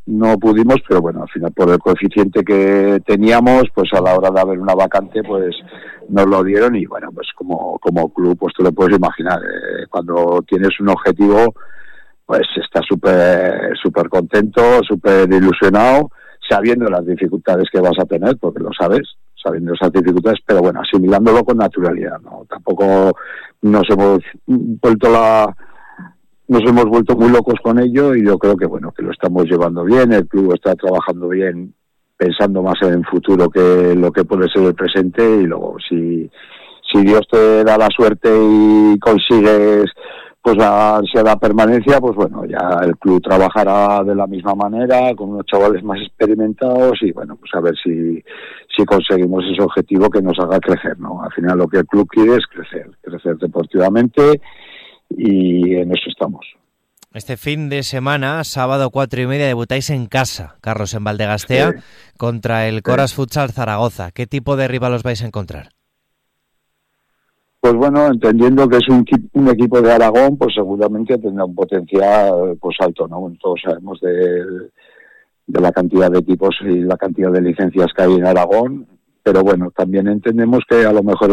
no pudimos, pero bueno, al final por el coeficiente que teníamos, pues a la hora de haber una vacante, pues nos lo dieron y bueno, pues como club, pues tú lo puedes imaginar, cuando tienes un objetivo, pues estás súper contento, súper ilusionado, sabiendo las dificultades que vas a tener, porque lo sabes, sabiendo esas dificultades, pero bueno, asimilándolo con naturalidad, ¿no? Tampoco nos hemos vuelto muy locos con ello, y yo creo que bueno, que lo estamos llevando bien, el club está trabajando bien, pensando más en el futuro que lo que puede ser el presente, y luego si Dios te da la suerte y consigues pues la ansiada permanencia, pues bueno, ya el club trabajará de la misma manera, con unos chavales más experimentados, y bueno, pues a ver si conseguimos ese objetivo que nos haga crecer, ¿no? Al final lo que el club quiere es crecer deportivamente, y en eso estamos. Este fin de semana, sábado 4:30, debutáis en casa, Carlos, en Valdegastea, sí, contra el Coras Futsal Zaragoza. ¿Qué tipo de rival os vais a encontrar? Pues bueno, entendiendo que es un equipo de Aragón, pues seguramente tendrá un potencial pues alto, ¿no? Todos sabemos de la cantidad de equipos y la cantidad de licencias que hay en Aragón, pero bueno, también entendemos que a lo mejor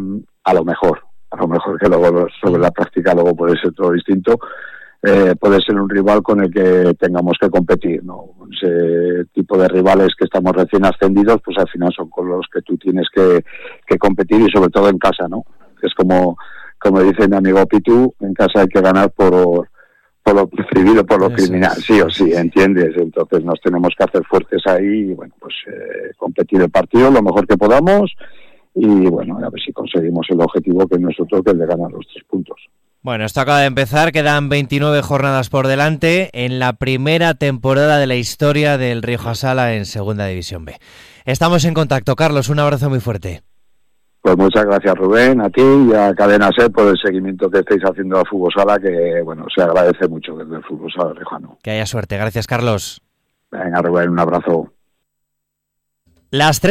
que luego sobre la práctica luego puede ser todo distinto, puede ser un rival con el que tengamos que competir, ¿no? Ese tipo de rivales que estamos recién ascendidos, pues al final son con los que tú tienes que competir, y sobre todo en casa, ¿no? Es como dice mi amigo Pitu, en casa hay que ganar por lo prohibido, por lo criminal, sí o sí, ¿entiendes? Entonces nos tenemos que hacer fuertes ahí y bueno, pues competir el partido lo mejor que podamos, y bueno, a ver si conseguimos el objetivo que es nosotros, que es de ganar los 3 puntos. Bueno, esto acaba de empezar, quedan 29 jornadas por delante en la primera temporada de la historia del Rioja Sala en Segunda División B. Estamos en contacto, Carlos, un abrazo muy fuerte. Pues muchas gracias, Rubén, a ti y a Cadena SER por el seguimiento que estáis haciendo a Fútbol Sala, que bueno, se agradece mucho desde el Fútbol Sala riojano. Que haya suerte, gracias, Carlos. Venga, Rubén, un abrazo. Las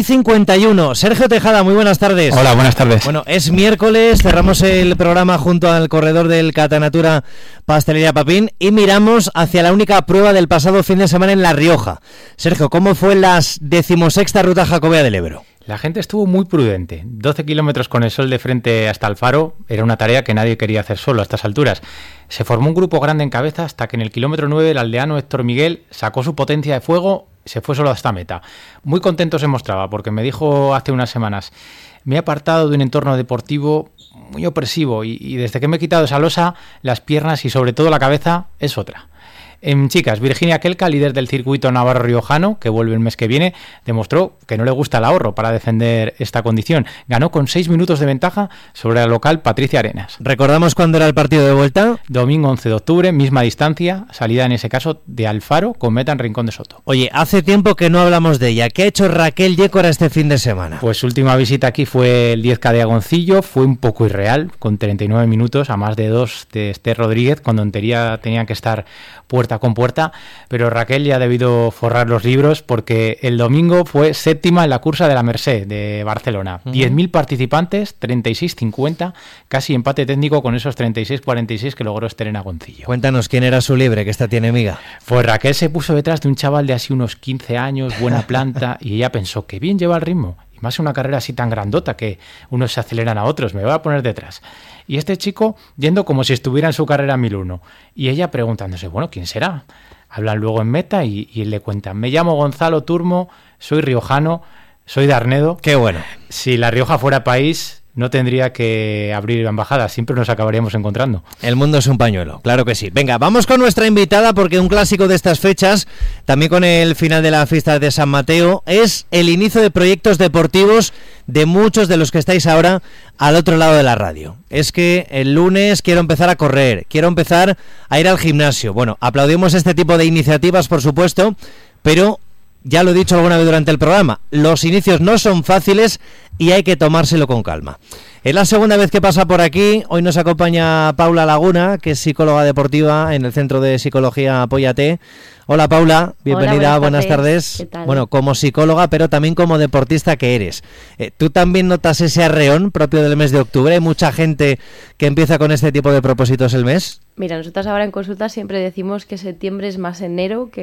3:51. Sergio Tejada, muy buenas tardes. Hola, buenas tardes. Bueno, es miércoles, cerramos el programa junto al corredor del Catanatura Pastelería Papín y miramos hacia la única prueba del pasado fin de semana en La Rioja. Sergio, ¿cómo fue la 16ª Ruta Jacobea del Ebro? La gente estuvo muy prudente. 12 kilómetros con el sol de frente hasta el faro era una tarea que nadie quería hacer solo a estas alturas. Se formó un grupo grande en cabeza hasta que en el kilómetro 9 el aldeano Héctor Miguel sacó su potencia de fuego y se fue solo hasta meta. Muy contento se mostraba porque me dijo hace unas semanas: me he apartado de un entorno deportivo muy opresivo y desde que me he quitado esa losa, las piernas y sobre todo la cabeza es otra. En chicas, Virginia Kelka, líder del circuito navarro riojano, que vuelve el mes que viene, demostró que no le gusta el ahorro para defender esta condición. Ganó con 6 minutos de ventaja sobre la local Patricia Arenas. ¿Recordamos cuándo era el partido de vuelta? Domingo 11 de octubre, misma distancia, salida en ese caso de Alfaro con meta en Rincón de Soto. Oye, hace tiempo que no hablamos de ella. ¿Qué ha hecho Raquel Yécora este fin de semana? Pues su última visita aquí fue el 10K de Agoncillo, fue un poco irreal, con 39 minutos a más de 2 de Esther Rodríguez, cuando en teoría tenían que estar puerta con puerta, pero Raquel ya ha debido forrar los libros porque el domingo fue 7ª en la cursa de la Merced de Barcelona. 10.000 participantes, 36-50, casi empate técnico con esos 36-46 que logró Esther en Agoncillo. Cuéntanos quién era su libre, que esta tiene miga. Pues Raquel se puso detrás de un chaval de así unos 15 años, buena planta, y ella pensó que bien lleva el ritmo. Y más una carrera así tan grandota que unos se aceleran a otros, me voy a poner detrás. Y este chico yendo como si estuviera en su carrera 1001. Y ella preguntándose, bueno, ¿quién será? Hablan luego en meta y le cuentan: me llamo Gonzalo Turmo, soy riojano, soy de Arnedo. ¡Qué bueno! Si La Rioja fuera país, no tendría que abrir embajadas, siempre nos acabaríamos encontrando. El mundo es un pañuelo, claro que sí. Venga, vamos con nuestra invitada, porque un clásico de estas fechas, también con el final de la fiesta de San Mateo, es el inicio de proyectos deportivos de muchos de los que estáis ahora al otro lado de la radio. Es que el lunes quiero empezar a correr, quiero empezar a ir al gimnasio. Bueno, aplaudimos este tipo de iniciativas, por supuesto, pero ya lo he dicho alguna vez durante el programa, los inicios no son fáciles y hay que tomárselo con calma. Es la segunda vez que pasa por aquí. Hoy nos acompaña Paula Laguna, que es psicóloga deportiva en el Centro de Psicología Apóyate. Hola Paula, bienvenida. Hola, buenas tardes. ¿Qué tal? Bueno, como psicóloga, pero también como deportista que eres. ¿Tú también notas ese arreón propio del mes de octubre? ¿Hay mucha gente que empieza con este tipo de propósitos el mes? Mira, nosotros ahora en consulta siempre decimos que septiembre es más enero que